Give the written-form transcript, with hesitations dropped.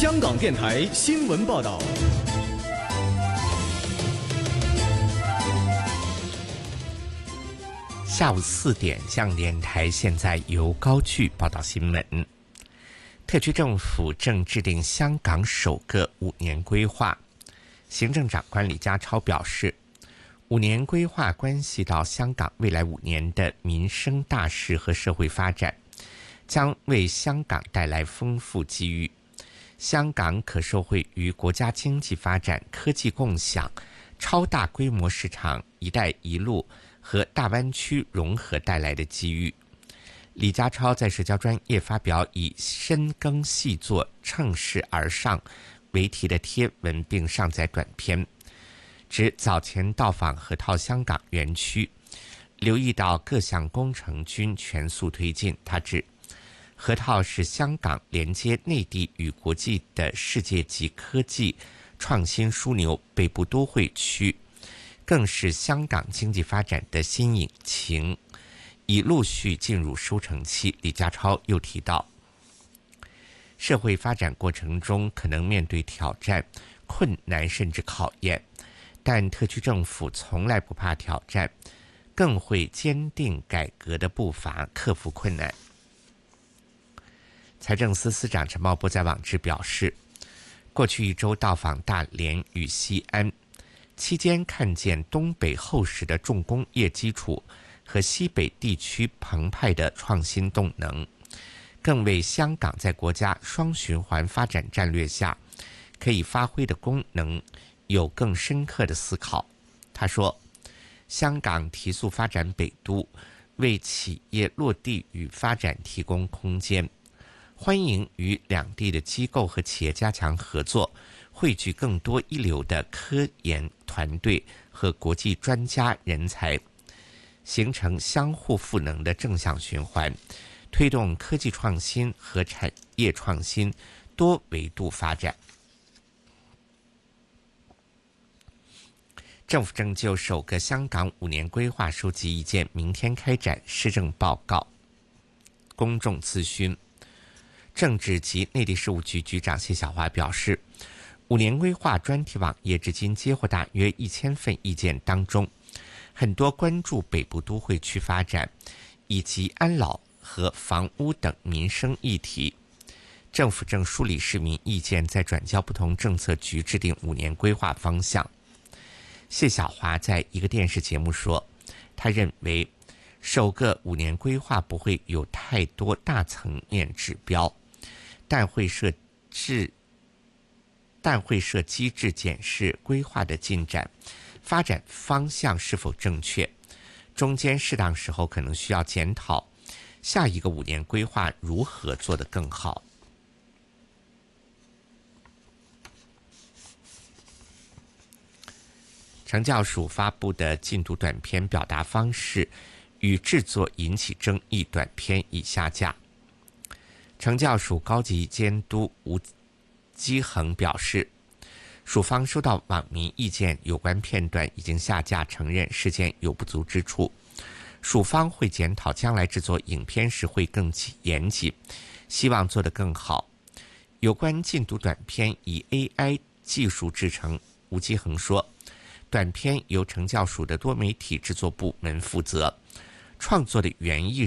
香港电台新闻报道。 下午4点，香港电台现在由高炬报道新闻。特区政府正制定香港首个5年规划。行政长官李家超表示，5年规划关系到香港未来5年的民生大事和社会发展，将为香港带来丰富机遇。香港可受惠于国家经济发展、科技共享、超大规模市场、一带一路和大湾区融合带来的机遇。李家超在社交专页发表以深耕细作、乘势而上为题的贴文，并上载短片，指早前到访河套香港园区，留意到各项工程均全速推进。他指河套是香港连接内地与国际的世界级科技创新枢纽，北部都会区更是香港经济发展的新引擎，已陆续进入收成期。李家超又提到，社会发展过程中可能面对挑战、困难甚至考验，但特区政府从来不怕挑战，更会坚定改革的步伐，克服困难。财政司司长陈茂波在网志表示，过去1周到访大连与西安，期间看见东北厚实的重工业基础和西北地区澎湃的创新动能，更为香港在国家双循环发展战略下可以发挥的功能有更深刻的思考。他说，香港提速发展北都，为企业落地与发展提供空间，欢迎与两地的机构和企业加强合作，汇聚更多一流的科研团队和国际专家人才，形成相互赋能的正向循环，推动科技创新和产业创新多维度发展。政府正就首个香港5年规划收集意见，明天开展施政报告公众咨询。政治及内地事务局局长谢晓华表示，5年规划专题网页至今接获大约1000份意见，当中很多关注北部都会区发展以及安老和房屋等民生议题。政府正梳理市民意见，再转交不同政策局制定5年规划方向。谢晓华在一个电视节目说，他认为首个5年规划不会有太多大层面指标，但会设机制检视规划的进展、发展方向是否正确，中间适当时候可能需要检讨下一个5年规划如何做得更好。惩教署发布的禁毒短片表达方式与制作引起争议，短片已下架。惩教署高级监督吴基恒表示，署方收到网民意见，有关片段已经下架，承认事件有不足之处。署方会检讨将来制作影片时会更严谨，希望做得更好。有关禁毒短片以 AI 技术制成，吴基恒说，短片由惩教署的多媒体制作部门负责，创作的原意